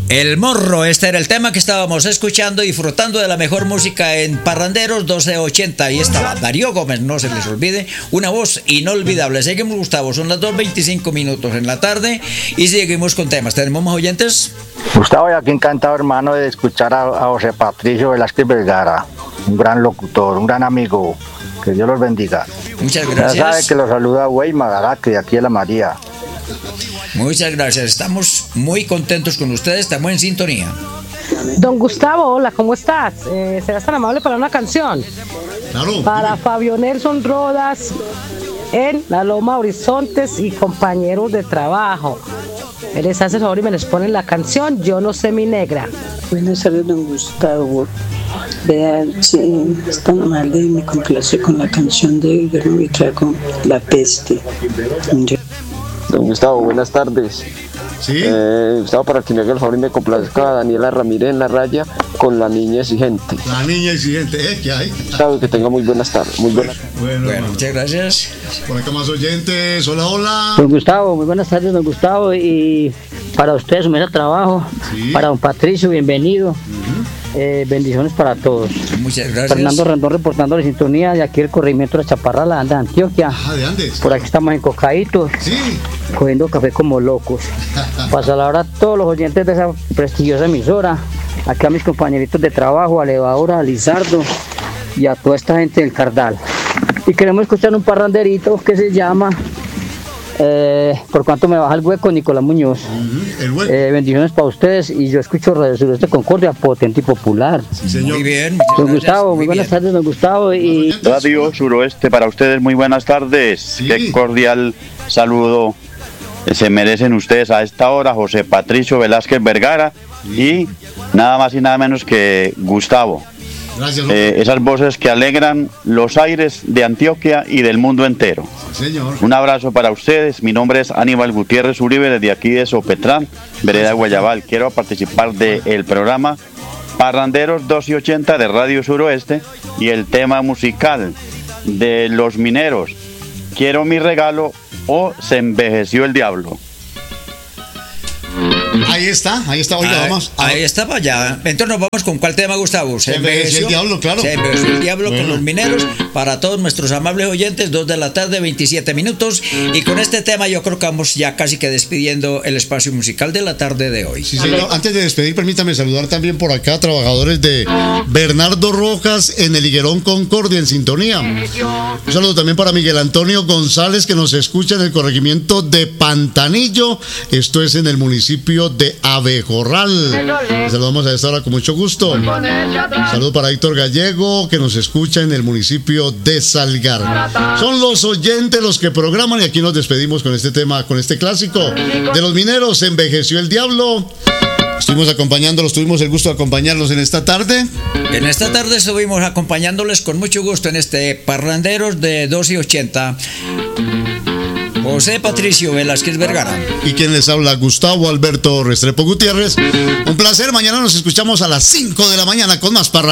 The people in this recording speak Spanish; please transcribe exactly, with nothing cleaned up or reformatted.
El Morro, este era el tema que estábamos escuchando, disfrutando de la mejor música en Parranderos doce ochenta. Ahí estaba Darío Gómez, no se les olvide, una voz inolvidable. Seguimos, Gustavo, son las dos veinticinco minutos en la tarde y seguimos con temas. ¿Tenemos más oyentes? Gustavo, y aquí encantado, hermano, de escuchar a, a José Patricio Velázquez Vergara, un gran locutor, un gran amigo. Que Dios los bendiga. Muchas gracias. Ya sabe que los saluda Wey Magaraque, de aquí de La María. Muchas gracias, estamos muy contentos con ustedes, estamos en sintonía. Don Gustavo, hola, ¿cómo estás? Eh, ¿Serás tan amable para una canción? Claro. Para Fabio Nelson Rodas, en La Loma Horizontes y compañeros de trabajo. Me les hace el favor y me les ponen la canción Yo no sé mi negra. Buenas tardes, don Gustavo. Vean, si es tan amable, me complace con la canción de Guillermo Vitrago, La Peste. Don Gustavo, buenas tardes. Sí. Eh, Gustavo, para que me haga el favor y me complazca a Daniela Ramírez en la raya con La Niña Exigente. La niña exigente, ¿eh? ¿Qué hay? Gustavo, que tenga muy buenas tardes. Muy buenas. Bueno, Bueno, muchas gracias. por acá más oyentes. Hola, hola. Don Gustavo, muy buenas tardes, don Gustavo, y para ustedes, su mesa de trabajo, Sí. para don Patricio, bienvenido. Eh, bendiciones para todos. Muchas gracias. Fernando Rendón reportando la sintonía de aquí el corregimiento de la Chaparrala de Antioquia. Ah, de Andes. Por aquí estamos en Cocaíto, Sí. cogiendo café como locos. Paso la hora a todos los oyentes de esa prestigiosa emisora, aquí a mis compañeritos de trabajo, a Levadora, a Lizardo y a toda esta gente del Cardal. Y queremos escuchar un parranderito que se llama eh, Por cuanto me baja el hueco, Nicolás Muñoz. Ujú, el hueco. Eh, bendiciones para ustedes, y yo escucho Radio Sureste Concordia, potente y popular. Sí, señor. Muy bien, muchas Don gracias. Gustavo, muy buenas bien. tardes, don Gustavo, y Radio Suroeste para ustedes, muy buenas tardes. Sí. Qué cordial saludo se merecen ustedes a esta hora, José Patricio Velázquez Vergara y nada más y nada menos que Gustavo. Gracias, Eh, esas voces que alegran los aires de Antioquia y del mundo entero. sí, señor. Un abrazo para ustedes, mi nombre es Aníbal Gutiérrez Uribe, desde aquí de Sopetrán, vereda Guayabal. Quiero participar del programa Parranderos doce ochenta de Radio Suroeste y el tema musical de Los Mineros, Quiero mi regalo o Se envejeció el diablo. Ahí está, ahí está. Oiga, Ahí- vamos. Ahí estaba ya. Entonces nos vamos con cuál tema, Gustavo. Se envejeció el diablo, claro. Se envejeció el diablo Bueno. con Los Mineros. Para todos nuestros amables oyentes, dos de la tarde, veintisiete minutos. Y con este tema yo creo que vamos ya casi que despidiendo el espacio musical de la tarde de hoy. Sí, señor. Antes de despedir, permítame saludar también por acá a trabajadores de Bernardo Rojas en el Higuerón Concordia, en sintonía. Un saludo también para Miguel Antonio González, que nos escucha en el corregimiento de Pantanillo. Esto es en el municipio de Abejorral. Les saludamos a esta hora con mucho gusto. Un saludo para Héctor Gallego, que nos escucha en el municipio de Salgar. Son los oyentes los que programan, y aquí nos despedimos con este tema, con este clásico de Los Mineros, Se envejeció el diablo. Estuvimos acompañándolos, tuvimos el gusto de acompañarlos en esta tarde. En esta tarde estuvimos acompañándoles con mucho gusto en este Parranderos de doce ochenta. José Patricio Velázquez Vergara. Y quien les habla, Gustavo Alberto Restrepo Gutiérrez. Un placer, mañana nos escuchamos a las cinco de la mañana con más Parranderos.